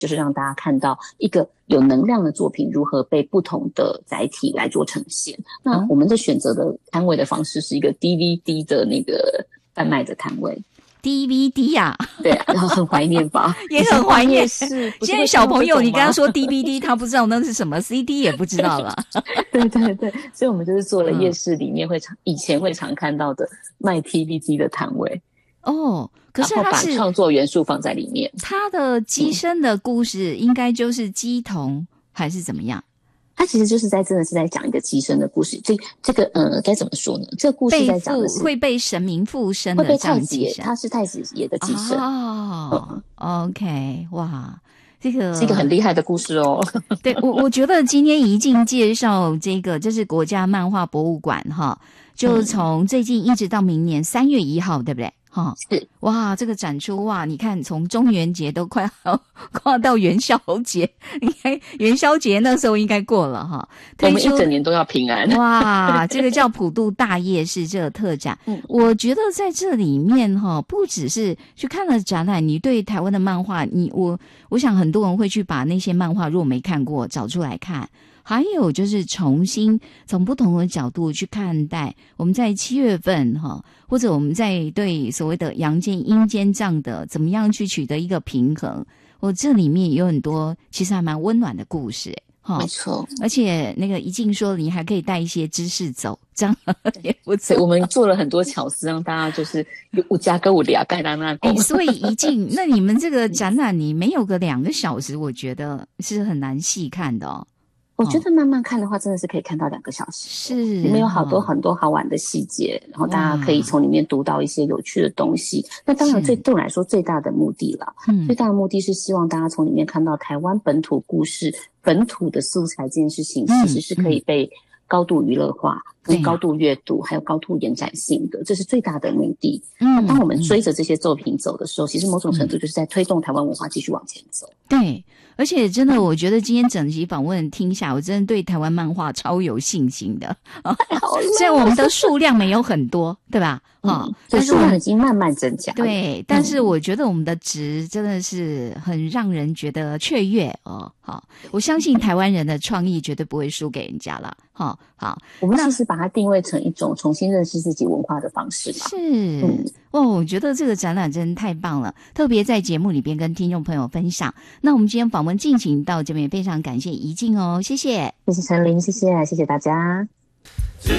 就是让大家看到一个有能量的作品如何被不同的载体来做呈现。那我们的选择的摊位的方式是一个 DVD 的那个贩卖的摊位。 DVD 啊， 对啊，然后很怀念吧， 也很怀念。 是， 现在小朋友，你刚刚说 DVD， 他不知道那是什么 ，CD 也不知道了。 对对对，所以我们就是做了夜市里面以前会常看到的卖 DVD 的摊位。 哦，可是然后把创作元素放在里面。 他的鸡生的故事应该就是鸡童还是怎么样？ 他其实就是真的是在讲一个鸡生的故事。这个该怎么说呢？这个故事在讲的是会被神明附身的， 会被太子爷，他是太子爷的鸡生。 OK， 哇，这个是一个很厉害的故事哦。 对，我觉得今天宜静介绍这是国家漫画博物馆哈，就从最近一直到明年3月1号，对不对？ 是。 哇，这个展出哇，你看从中元节都快到元宵节，应该元宵节那时候应该过了哈。 我们一整年都要平安。 哇，这个叫普渡大夜市这个特展，我觉得在这里面哈，不只是去看了展览，你对台湾的漫画，我想很多人会去把那些漫画如果没看过找出来看。还有就是重新从不同的角度去看待我们在7月份或者我们在对所谓的阳间阴间这样的怎么样去取得一个平衡，这里面有很多其实还蛮温暖的故事。 没错， 而且那个宜静说你还可以带一些知识走，这样也不错。 我们做了很多巧思，让大家就是有加跟我俩盖到那。 所以宜静，那你们这个展览你没有个2个小时，我觉得是很难细看的哦。 我觉得慢慢看的话，真的是可以看到2个小时。 是， 里面有很多好玩的细节，然后大家可以从里面读到一些有趣的东西。那当然对我来说最大的目的啦，最大的目的是希望大家从里面看到台湾本土故事、本土的素材这件事情，其实是可以被高度娱乐化、跟高度阅读，还有高度延展性的，这是最大的目的。那当我们追着这些作品走的时候，其实某种程度就是在推动台湾文化继续往前走。 对。而且真的，我觉得今天整集访问听下，我真的对台湾漫画超有信心的。虽然我们的数量没有很多，对吧？ 但是我们已经慢慢增加。 对，但是我觉得我们的值真的是很让人觉得雀跃哦。好，我相信台湾人的创意绝对不会输给人家了。好， 我们其实把它定位成一种重新认识自己文化的方式吧。 是，我觉得这个展览真的太棒了，特别在节目里边跟听众朋友分享。那我们今天访问进行到这边，非常感谢宜静哦，谢谢， 谢谢陈琳，谢谢大家。